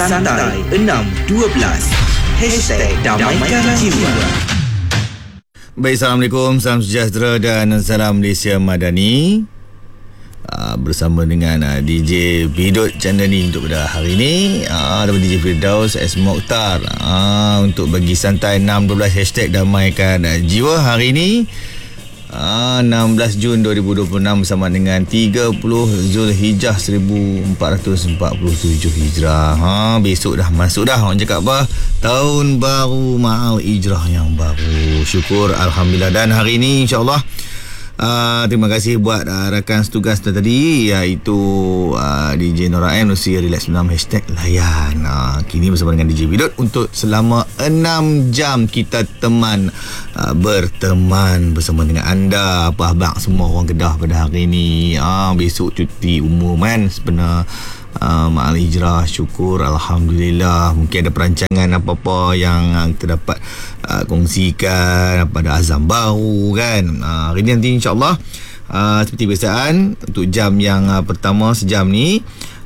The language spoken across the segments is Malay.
Santai 612 #Damaikan Jiwa. Baik, Assalamualaikum, salam sejahtera dan salam Malaysia Madani. Bersama dengan DJ Bidut Chandani untuk pada hari ini, daripada DJ Firdaus S. Mokhtar, untuk bagi santai 612 #Damaikan Jiwa hari ini, 16 Jun 2026 bersama dengan 30 Zulhijjah 1447 Hijrah. Besok dah masuk dah, orang cakap apa, tahun baru ma'al hijrah yang baru. Syukur, Alhamdulillah. Dan hari ini insyaAllah, terima kasih buat rakan setugas tadi, iaitu DJ Nora M, Nusi Relax 6 #layan. Kini bersama dengan DJ Bidut untuk selama 6 jam kita berteman bersama dengan anda, apa abang semua orang Kedah pada hari ini. Besok cuti umum kan sebenarnya. Ma'al hijrah, syukur, Alhamdulillah. Mungkin ada perancangan apa-apa yang kita dapat kongsikan, pada azam baru kan. Hari ni nanti insyaAllah, seperti biasaan, untuk jam yang pertama sejam ni,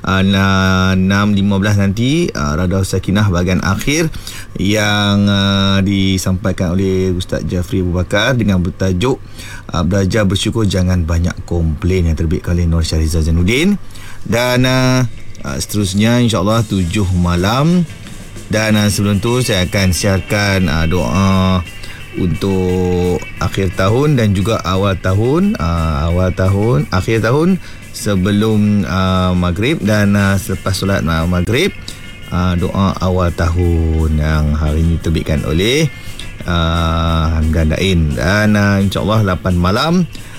6.15 nanti, Radha Sakinah bahagian akhir yang disampaikan oleh Ustaz Jafri Abu Bakar dengan bertajuk Belajar Bersyukur Jangan Banyak Komplain, yang terbitkan oleh Nur Syahriza Zainuddin. Dan seterusnya insyaAllah 7 malam. Dan sebelum tu saya akan siarkan doa untuk akhir tahun dan juga awal tahun, akhir tahun sebelum maghrib, dan selepas solat maghrib, doa awal tahun yang hari ini terbitkan oleh Hamdan Dain. Dan insyaAllah 8 malam.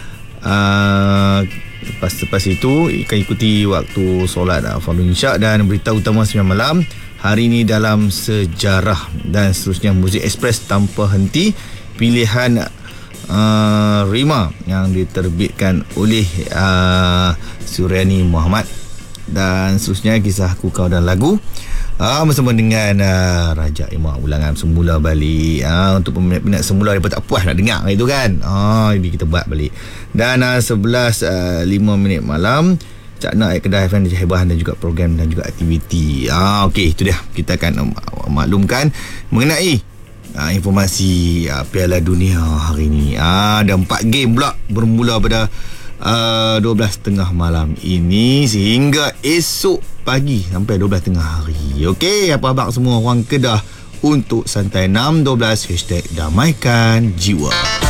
Lepas itu akan ikuti waktu solat Fardhu Isyak dan berita utama 9 malam. Hari ini dalam sejarah, dan seterusnya muzik ekspres tanpa henti, pilihan Rima yang diterbitkan oleh Suryani Muhammad. Dan seterusnya kisahku kau dan lagu bersama dengan Raja Imam ulangan semula balik, untuk peminat-peminat semula daripada tak puas nak dengar itu kan. Jadi kita buat balik. Dan 11.05 malam, Cak Nak Kedah FM DJ Hebahan, dan juga program dan juga aktiviti. Okey, itu dia. Kita akan maklumkan mengenai informasi Piala Dunia hari ini. Dan 4 game pula bermula pada 12.30 malam ini sehingga esok pagi sampai 12.30 hari. Okey, apa abang semua orang Kedah untuk santai 612 #Damaikan Jiwa.